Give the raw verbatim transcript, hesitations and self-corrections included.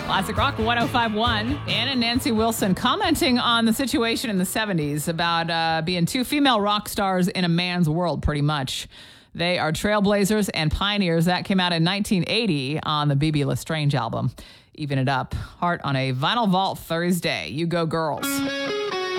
Classic Rock one oh five point one. Ann and Nancy Wilson commenting on the situation in the seventies about uh, being two female rock stars in a man's world, pretty much. They are trailblazers and pioneers. That came out in nineteen eighty on the B B Lestrange album. Even It Up. Heart on a Vinyl Vault Thursday. You go, girls.